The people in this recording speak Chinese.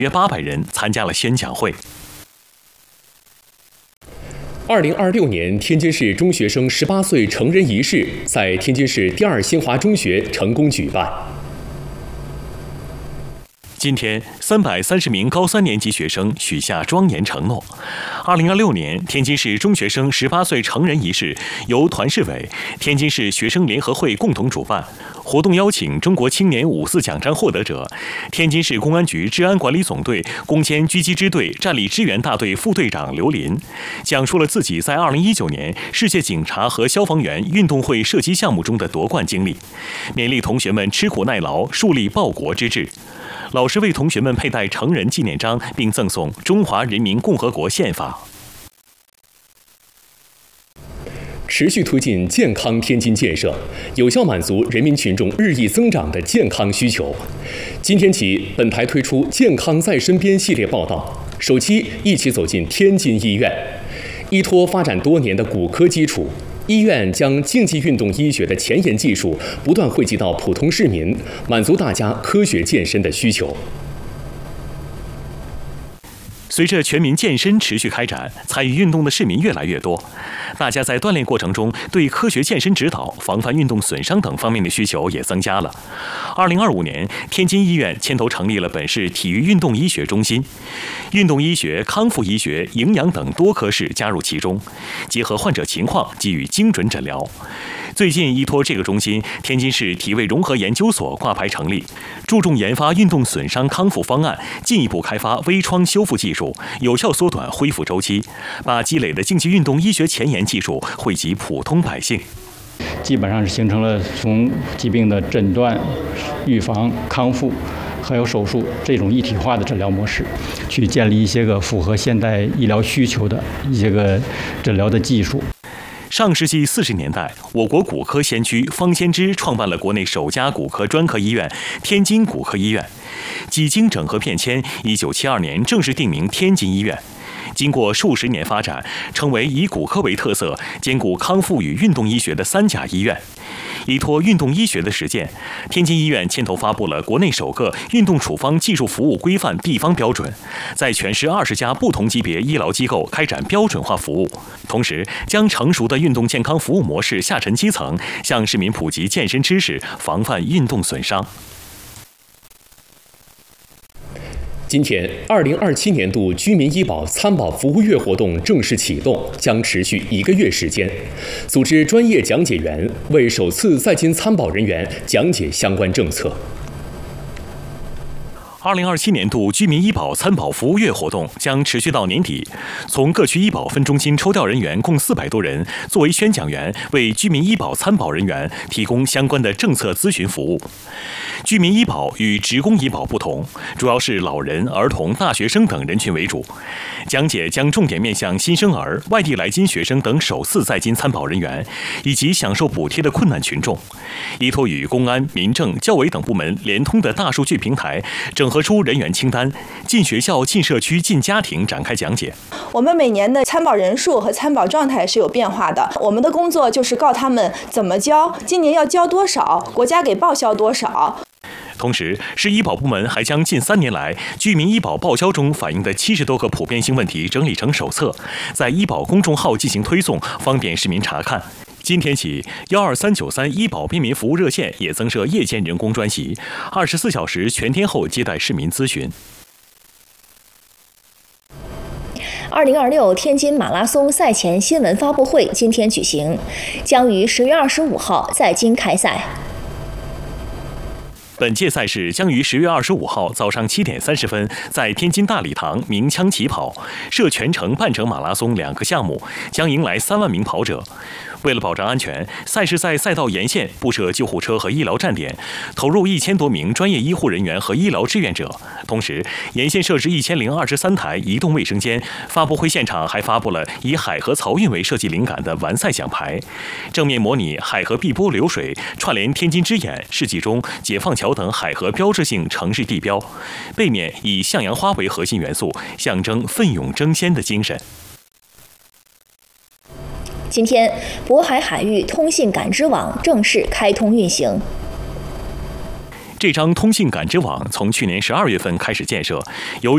约800人参加了宣讲会。 2026年天津市中学生18岁成人仪式在天津市第2新华中学成功举办。 今天，330名高3年级学生许下庄严承诺。2026年天津市中学生18岁成人仪式由团市委、天津市学生联合会共同主办。活动邀请中国青年5·4奖章获得者、天津市公安局治安管理总队攻坚狙击支队战力支援大队副队长刘林，讲述了自己在2019年世界警察和消防员运动会射击项目中的夺冠经历，勉励同学们吃苦耐劳，树立报国之志。老师为同学们佩戴成人纪念章，并赠送《中华人民共和国宪法》。 持续推进健康天津建设，有效满足人民群众日益增长的健康需求。今天起，本台推出“健康在身边”系列报道，首期一起走进天津医院。依托发展多年的骨科基础，医院将竞技运动医学的前沿技术不断惠及到普通市民，满足大家科学健身的需求。 随着全民健身持续开展，参与运动的市民越来越多，大家在锻炼过程中对科学健身指导、防范运动损伤等方面的需求也增加了。2025年，天津医院牵头成立了本市体育运动医学中心，运动医学、康复医学、营养等多科室加入其中，结合患者情况给予精准诊疗。最近，依托这个中心，天津市体卫融合研究所挂牌成立，注重研发运动损伤康复方案，进一步开发微创修复技术，有效缩短恢复周期，把积累的竞技运动医学前沿技术惠及普通百姓。 基本上是形成了从疾病的诊断、预防、康复，还有手术这种一体化的诊疗模式，去建立一些个符合现代医疗需求的一些个诊疗的技术。 上世纪40年代，我国骨科先驱方先知创办了国内首家骨科专科医院——天津骨科医院。几经整合变迁，1972年正式定名天津医院。经过数十年发展，成为以骨科为特色、兼顾康复与运动医学的3甲医院。依托运动医学的实践，天津医院牵头发布了国内首个运动处方技术服务规范地方标准，在全市20家不同级别医疗机构开展标准化服务，同时将成熟的运动健康服务模式下沉基层，向市民普及健身知识，防范运动损伤。 今天，2027年度居民医保参保服务月活动正式启动，将持续1个月时间。组织专业讲解员为首次在京参保人员讲解相关政策。 2027年度居民医保参保服务月活动将持续到年底。从各区医保分中心抽调人员共400多人，作为宣讲员，为居民医保参保人员提供相关的政策咨询服务。居民医保与职工医保不同，主要是老人、儿童、大学生等人群为主。讲解将重点面向新生儿、外地来京学生等首次在京参保人员，以及享受补贴的困难群众。依托与公安、民政、教委等部门联通的大数据平台，整合出人员清单，进学校、进社区、进家庭展开讲解。 我们每年的参保人数和参保状态是有变化的，我们的工作就是告他们怎么交，今年要交多少，国家给报销多少。 同时，市医保部门还将近3年来居民医保报销中反映的70多个普遍性问题整理成手册，在医保公众号进行推送，方便市民查看。今天起，12393医保便民服务热线也增设夜间人工专席，24小时全天候接待市民咨询。 2026天津马拉松赛前新闻发布会今天举行，将于10月25号在京开赛。 本届赛事将于10月25号早上7点30分在天津大礼堂鸣枪起跑，设全程、半程马拉松2个项目，将迎来3万名跑者。为了保障安全，赛事在赛道沿线布设救护车和医疗站点，投入1000多名专业医护人员和医疗志愿者。同时，沿线设置1023台移动卫生间。发布会现场还发布了以海河漕运为设计灵感的完赛奖牌，正面模拟海河碧波流水，串联天津之眼、世纪钟、解放桥等海河标志性城市地标；背面以向阳花为核心元素，象征奋勇争先的精神。 今天，渤海海域通信感知网正式开通运行。 这张通信感知网从去年12月份开始建设，由